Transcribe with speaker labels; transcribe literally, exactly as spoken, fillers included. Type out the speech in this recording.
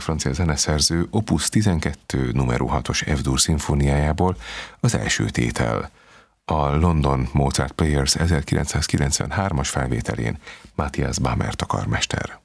Speaker 1: francia zeneszerző Opus tizenkettő numero hatos F-dur szimfóniájából az első tétel. A London Mozart Players ezerkilencszázkilencvenhármas felvételén Matthias Bamert a karmester.